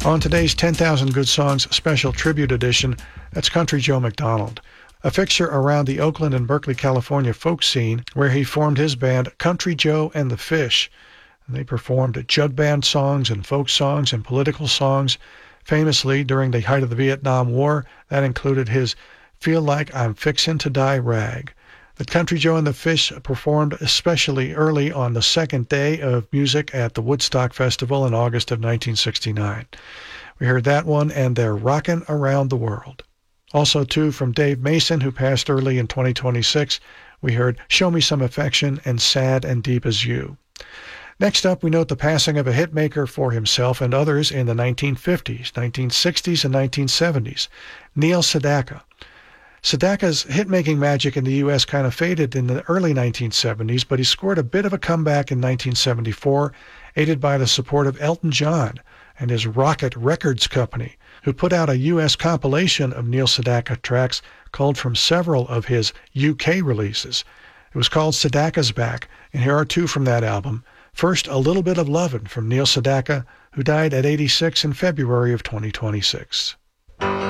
On today's 10,000 Good Songs special tribute edition, that's Country Joe McDonald, a fixture around the Oakland and Berkeley, California folk scene where he formed his band Country Joe and the Fish. They performed jug band songs and folk songs and political songs. Famously, during the height of the Vietnam War, that included his Feel Like I'm Fixin' to Die rag. The Country Joe and the Fish performed especially early on the second day of music at the Woodstock Festival in August of 1969. We heard that one and their Rockin' Around the World. Also, too, from Dave Mason, who passed early in 2026, we heard Show Me Some Affection and Sad and Deep as You. Next up, we note the passing of a hitmaker for himself and others in the 1950s, 1960s, and 1970s, Neil Sedaka. Sedaka's hit-making magic in the U.S. kind of faded in the early 1970s, but he scored a bit of a comeback in 1974, aided by the support of Elton John and his Rocket Records company, who put out a U.S. compilation of Neil Sedaka tracks culled from several of his UK releases. It was called Sedaka's Back, and here are two from that album. First, A Little Bit of Lovin' from Neil Sedaka, who died at 86 in February of 2026.